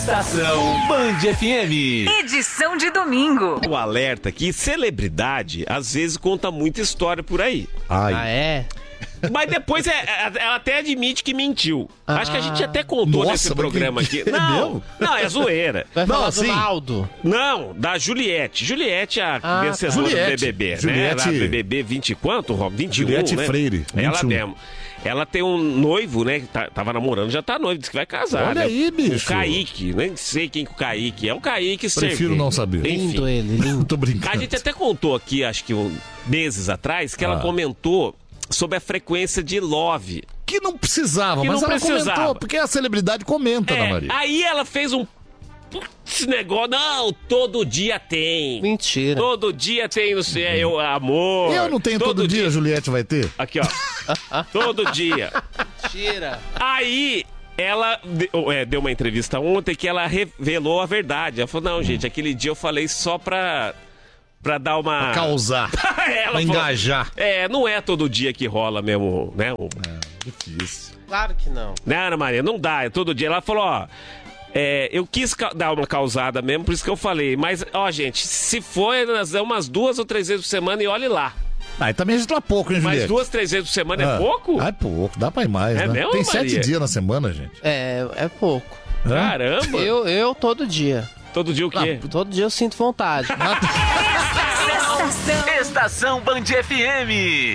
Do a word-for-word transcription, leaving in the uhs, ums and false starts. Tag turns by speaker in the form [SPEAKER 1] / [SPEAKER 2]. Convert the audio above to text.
[SPEAKER 1] Estação Band F M.
[SPEAKER 2] Edição de domingo.
[SPEAKER 3] O alerta aqui, celebridade, às vezes conta muita história por aí.
[SPEAKER 4] Ai.
[SPEAKER 5] Ah, é?
[SPEAKER 3] Mas depois é, é, ela até admite que mentiu.
[SPEAKER 5] Ah.
[SPEAKER 3] Acho que a gente até contou
[SPEAKER 4] Nossa,
[SPEAKER 3] nesse
[SPEAKER 4] mas
[SPEAKER 3] programa
[SPEAKER 4] que-
[SPEAKER 3] aqui.
[SPEAKER 4] é
[SPEAKER 3] Não,
[SPEAKER 4] mesmo?
[SPEAKER 3] não, é zoeira.
[SPEAKER 5] Vai
[SPEAKER 4] Não,
[SPEAKER 5] falar
[SPEAKER 4] assim-
[SPEAKER 5] do Naldo.
[SPEAKER 3] Não, da Juliette. Juliette é a
[SPEAKER 5] Ah,
[SPEAKER 3] vencedora
[SPEAKER 4] Juliette.
[SPEAKER 3] do B B B,
[SPEAKER 4] Juliette.
[SPEAKER 3] né? Ela, B B B vinte e quanto, Rob? vinte e um,
[SPEAKER 4] Juliette
[SPEAKER 3] né?
[SPEAKER 4] Freire,
[SPEAKER 3] Ela
[SPEAKER 4] vinte e um.
[SPEAKER 3] mesmo. Ela tem um noivo, né? Que tá- tava namorando, já tá noivo, disse que vai casar.
[SPEAKER 4] Olha
[SPEAKER 3] né?
[SPEAKER 4] aí, bicho.
[SPEAKER 3] O Kaique, nem sei quem que o Kaique é. O Kaique
[SPEAKER 4] Prefiro
[SPEAKER 3] Cerqueira.
[SPEAKER 4] não saber.
[SPEAKER 3] Enfim.
[SPEAKER 5] Lindo ele, lindo.
[SPEAKER 4] Tô brincando.
[SPEAKER 3] A gente até contou aqui, acho que um- meses atrás, que ela
[SPEAKER 4] Ah.
[SPEAKER 3] comentou sobre a frequência de love.
[SPEAKER 4] Que não precisava,
[SPEAKER 3] Que
[SPEAKER 4] mas
[SPEAKER 3] não
[SPEAKER 4] ela
[SPEAKER 3] precisava.
[SPEAKER 4] comentou, porque a celebridade comenta, Ana
[SPEAKER 3] É,
[SPEAKER 4] Maria.
[SPEAKER 3] aí ela fez um putz, negócio. Não, todo dia tem.
[SPEAKER 5] Mentira.
[SPEAKER 3] Todo dia tem, não sei, eu, amor.
[SPEAKER 4] Eu não tenho todo, dia, Juliette vai ter?
[SPEAKER 3] Aqui, ó. Todo dia.
[SPEAKER 5] Mentira.
[SPEAKER 3] Aí ela de- é, deu uma entrevista ontem que ela revelou a verdade. Ela falou: não, gente, aquele dia eu falei só pra, pra dar uma.
[SPEAKER 4] Pra causar,
[SPEAKER 3] Ela
[SPEAKER 4] pra
[SPEAKER 3] falou,
[SPEAKER 4] engajar.
[SPEAKER 3] É, não é todo dia que rola mesmo, né? O-
[SPEAKER 4] Difícil.
[SPEAKER 5] Claro que não.
[SPEAKER 3] Né, Ana Maria? Não dá, é todo dia. Ela falou: ó. É, eu quis ca- dar uma causada mesmo, por isso que eu falei. Mas, ó, gente, se for, nós damos umas duas ou três vezes por semana e olhe lá.
[SPEAKER 4] Ah, e também a gente tá pouco, hein,
[SPEAKER 3] Mas
[SPEAKER 4] Juliette?
[SPEAKER 3] duas, três vezes por semana
[SPEAKER 4] Ah.
[SPEAKER 3] é pouco?
[SPEAKER 4] Ah, é pouco, dá pra ir mais,
[SPEAKER 3] É
[SPEAKER 4] né?
[SPEAKER 3] mesmo,
[SPEAKER 4] Tem
[SPEAKER 3] Maria?
[SPEAKER 4] sete dias na semana, gente.
[SPEAKER 5] É, é pouco.
[SPEAKER 4] Hã?
[SPEAKER 3] Caramba!
[SPEAKER 5] Eu, eu todo dia.
[SPEAKER 3] Todo dia o quê?
[SPEAKER 5] Todo dia eu sinto vontade.
[SPEAKER 1] Estação Band F M.